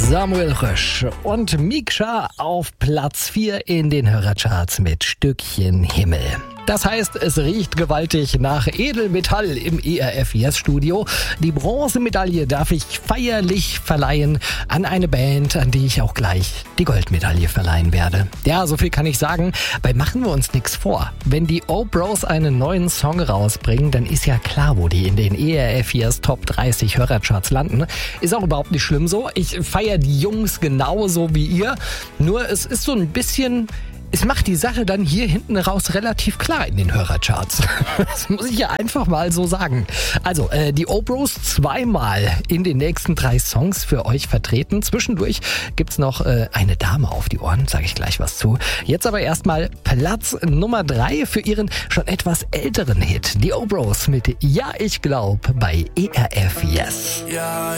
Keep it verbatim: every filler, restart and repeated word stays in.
Samuel Rösch und Miksha auf Platz vier in den Hörercharts mit Stückchen Himmel. Das heißt, es riecht gewaltig nach Edelmetall im E R F Yes Studio. Die Bronzemedaille darf ich feierlich verleihen an eine Band, an die ich auch gleich die Goldmedaille verleihen werde. Ja, so viel kann ich sagen. Bei Machen wir uns nichts vor. Wenn die O-Bros einen neuen Song rausbringen, dann ist ja klar, wo die in den E R F Yes Top dreißig Hörercharts landen. Ist auch überhaupt nicht schlimm so. Ich feiere die Jungs genauso wie ihr. Nur es ist so ein bisschen... Es macht die Sache dann hier hinten raus relativ klar in den Hörercharts. Das muss ich ja einfach mal so sagen. Also, äh, die O-Bros zweimal in den nächsten drei Songs für euch vertreten. Zwischendurch gibt's noch äh, eine Dame auf die Ohren, sage ich gleich was zu. Jetzt aber erstmal Platz Nummer drei für ihren schon etwas älteren Hit. Die O-Bros mit Ja, ich glaub bei E R F Yes. Ja.